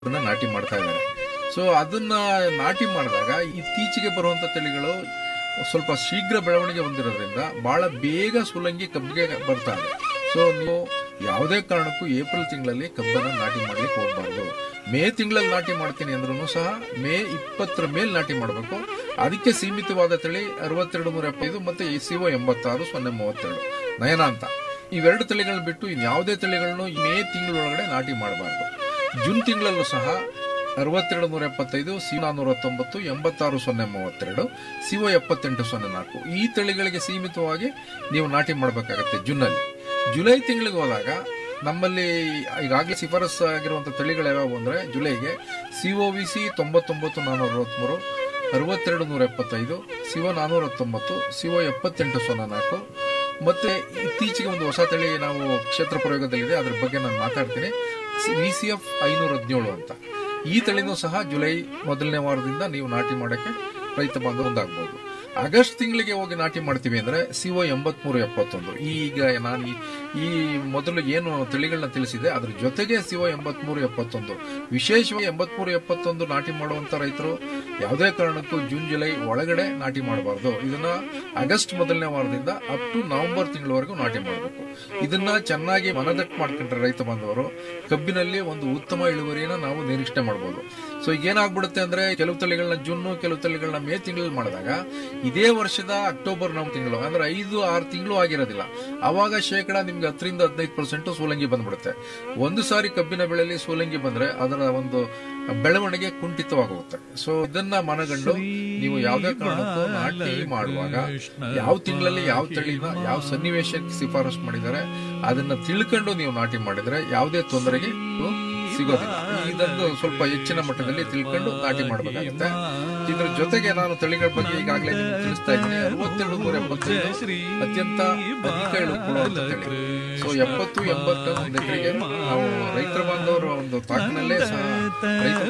ನಾಟಿ ಮಾಡ್ತಾ ಇದ್ದಾರೆ. ಸೊ ಅದನ್ನ ನಾಟಿ ಮಾಡಿದಾಗ ಇತ್ತೀಚೆಗೆ ಬರುವಂತ ತಳಿಗಳು ಸ್ವಲ್ಪ ಶೀಘ್ರ ಬೆಳವಣಿಗೆ ಹೊಂದಿರೋದ್ರಿಂದ ಬಹಳ ಬೇಗ ಸುಲಂಗಿ ಕಬ್ಬಿಗೆ ಬರ್ತಾ ಇದೆ. ಸೊ ನೀವು ಯಾವುದೇ ಕಾರಣಕ್ಕೂ ಏಪ್ರಿಲ್ ತಿಂಗಳಲ್ಲಿ ಕಬ್ಬನ್ನು ನಾಟಿ ಮಾಡ್ಲಿಕ್ಕೆ ಹೋಗಬಾರ್ದು. ಮೇ ತಿಂಗಳಲ್ಲಿ ನಾಟಿ ಮಾಡ್ತೀನಿ ಅಂದ್ರೂ ಸಹ ಮೇ 20ರ ಮೇಲೆ ನಾಟಿ ಮಾಡಬೇಕು. ಅದಕ್ಕೆ ಸೀಮಿತವಾದ ತಳಿ 6275 ಮತ್ತೆ CO 86 ನಯನ ಅಂತ ಇವೆರಡು ತಳಿಗಳನ್ನ ಬಿಟ್ಟು ಇನ್ಯಾವುದೇ ತಳಿಗಳನ್ನು ಮೇ ತಿಂಗಳೊಳಗಡೆ ನಾಟಿ ಮಾಡಬಾರ್ದು. ಜೂನ್ ತಿಂಗಳಲ್ಲೂ ಸಹ 6275 CO 419 86 CO 7804 ಈ ತಳಿಗಳಿಗೆ ಸೀಮಿತವಾಗಿ ನೀವು ನಾಟಿ ಮಾಡಬೇಕಾಗತ್ತೆ ಜೂನ್ನಲ್ಲಿ. ಜುಲೈ ತಿಂಗಳಿಗೆ ಹೋದಾಗ ನಮ್ಮಲ್ಲಿ ಈಗಾಗಲೇ ಶಿಫಾರಸ್ ಆಗಿರುವಂತಹ ತಳಿಗಳು ಯಾವ್ಯಾವು ಅಂದ್ರೆ ಜುಲೈಗೆ COVC 99463 6275 CO 419 CO 7804 ಮತ್ತೆ ಇತ್ತೀಚೆಗೆ ಒಂದು ಹೊಸ ತಳಿ ನಾವು ಕ್ಷೇತ್ರ ಪ್ರಯೋಗದಲ್ಲಿದೆ, ಅದ್ರ ಬಗ್ಗೆ ನಾನು ಮಾತಾಡ್ತೀನಿ. VCF 517 ಅಂತ ಈ ತಳಿನೂ ಸಹ ಜುಲೈ ಮೊದಲನೇ ವಾರದಿಂದ ನೀವು ನಾಟಿ ಮಾಡಕ್ಕೆ ರೈತ ಬಾಂಧವ ಮುಂದಾಗಬಹುದು. ಆಗಸ್ಟ್ ತಿಂಗಳಿಗೆ ಹೋಗಿ ನಾಟಿ ಮಾಡ್ತೀವಿ ಅಂದ್ರೆ CO 8371 ಈಗ ನಾನು ಈ ಮೊದಲು ಏನು ತಳಿಗಳನ್ನ ತಿಳಿಸಿದೆ ಅದ್ರ ಜೊತೆಗೆ CO 8371 ವಿಶೇಷವಾಗಿ 8371 ನಾಟಿ ಮಾಡುವಂತ ರೈತರು ಯಾವುದೇ ಕಾರಣಕ್ಕೂ ಜೂನ್ ಜುಲೈ ಒಳಗಡೆ ನಾಟಿ ಮಾಡಬಾರ್ದು. ಇದನ್ನ ಆಗಸ್ಟ್ ಮೊದಲನೇ ವಾರದಿಂದ ಅಪ್ ಟು ನವೆಂಬರ್ ತಿಂಗಳವರೆಗೂ ನಾಟಿ ಮಾಡಬೇಕು. ಇದನ್ನ ಚೆನ್ನಾಗಿ ಮನದಟ್ಟು ಮಾಡ್ಕೊಂಡ್ರೆ ರೈತ ಬಾಂಧವರು ಕಬ್ಬಿನಲ್ಲಿ ಒಂದು ಉತ್ತಮ ಇಳುವರಿಯನ್ನ ನಾವು ನಿರೀಕ್ಷೆ ಮಾಡಬಹುದು. ಸೊ ಈಗ ಏನಾಗ್ಬಿಡುತ್ತೆ ಅಂದ್ರೆ ಕೆಲವು ತಳಿಗಳನ್ನ ಜೂನ್, ಕೆಲವು ತಳಿಗಳನ್ನ ಮೇ ತಿಂಗಳಲ್ಲಿ ಮಾಡಿದಾಗ ಇದೇ ವರ್ಷದ ಅಕ್ಟೋಬರ್ ನವೆಂಬರ್ ತಿಂಗಳು ಅಂದ್ರೆ 5-6 ತಿಂಗಳು ಆಗಿರೋದಿಲ್ಲ. ಅವಾಗ ಶೇಕಡ ನಿಮ್ಗೆ 10-15% ಸೂಲಂಗಿ ಬಂದ್ಬಿಡುತ್ತೆ. ಒಂದು ಸಾರಿ ಕಬ್ಬಿನ ಬೆಳೆಯಲ್ಲಿ ಸೂಲಂಗಿ ಬಂದ್ರೆ ಅದರ ಒಂದು ಬೆಳವಣಿಗೆ ಕುಂಠಿತವಾಗುತ್ತೆ. ಸೊ ಇದನ್ನ ಮನಗಂಡು ನೀವು ಯಾವುದೇ ಕಾರಣಕ್ಕೂ ನಾಟಿ ಮಾಡುವಾಗ ಯಾವ ತಿಂಗಳಲ್ಲಿ ಯಾವ ತಳಿನ ಯಾವ ಸನ್ನಿವೇಶಕ್ಕೆ ಶಿಫಾರಸ್ ಮಾಡಿದ್ದಾರೆ ಅದನ್ನ ತಿಳ್ಕೊಂಡು ನೀವು ನಾಟಿ ಮಾಡಿದ್ರೆ ಯಾವುದೇ ತೊಂದರೆಗೆ ಸಿಗೋದಿಲ್ಲ. ಇದೊಂದು ಸ್ವಲ್ಪ ಹೆಚ್ಚಿನ ಮಟ್ಟದಲ್ಲಿ ತಿಳ್ಕೊಂಡು ನಾಟಿ ಮಾಡಬೇಕಾಗುತ್ತೆ. ಇದ್ರ ಜೊತೆಗೆ ನಾನು ತಳಿಗಳ ಬಗ್ಗೆ ಈಗಾಗಲೇ ನಿಮ್ಗೆ ತಿಳಿಸ್ತಾ ಇದ್ದೀನಿ. 6275 ಅತ್ಯಂತ ಅಧಿಕ ಇಳುವರಿ ಕೊಡುವಂತ ತಳಿ. ಸೊ 70-80 ಟನ್ ಒಂದು ಎಕರೆಗೆ ನಾವು ರೈತರ ಬಾಂಧವರ ಒಂದು ತಾಕಿನಲ್ಲೇ ಸಹ ರೈತ